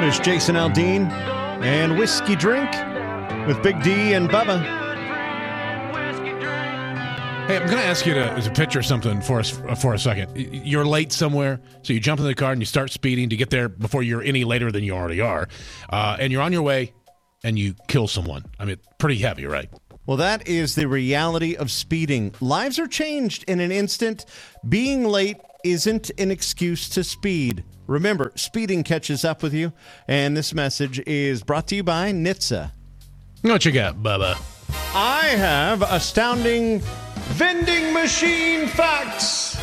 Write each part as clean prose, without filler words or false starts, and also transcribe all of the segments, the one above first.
It is Jason Aldean and Whiskey Drink with Big D and Bubba. Hey, I'm going to ask you to picture something for us for a second. You're late somewhere, so you jump in the car and you start speeding to get there before you're any later than you already are. And you're on your way and you kill someone. I mean, pretty heavy, right? Well, that is the reality of speeding. Lives are changed in an instant. Being late isn't an excuse to speed. Remember, speeding catches up with you. And this message is brought to you by NHTSA. What you got, Bubba? I have astounding vending machine facts.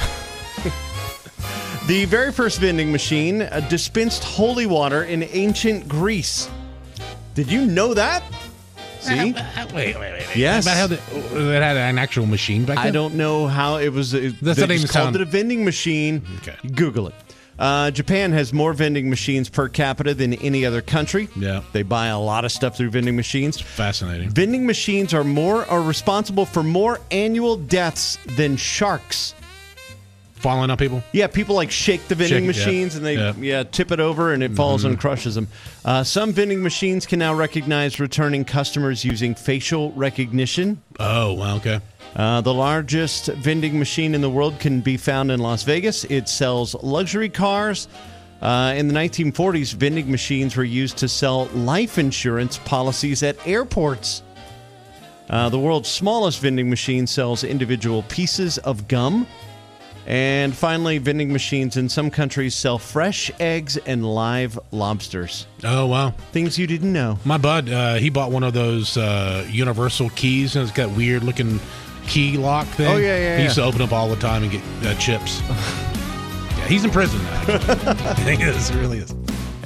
The very first vending machine dispensed holy water in ancient Greece. Did you know that? See? Wait. Yes. About how it had an actual machine back then? I don't know how it was. They just called it a vending machine. Okay. Google it. Japan has more vending machines per capita than any other country. Yeah. They buy a lot of stuff through vending machines. Fascinating. Vending machines are responsible for more annual deaths than sharks. Falling on people? Yeah, people like shake the vending machines and they tip it over and it falls and crushes them. Some vending machines can now recognize returning customers using facial recognition. Oh, wow, okay. The largest vending machine in the world can be found in Las Vegas. It sells luxury cars. In the 1940s, vending machines were used to sell life insurance policies at airports. The world's smallest vending machine sells individual pieces of gum. And finally, vending machines in some countries sell fresh eggs and live lobsters. Oh, wow. Things you didn't know. My bud, he bought one of those universal keys, and it's got weird-looking key lock thing. Oh, yeah. He used to open up all the time and get chips. Yeah, he's in prison now. He is, really is.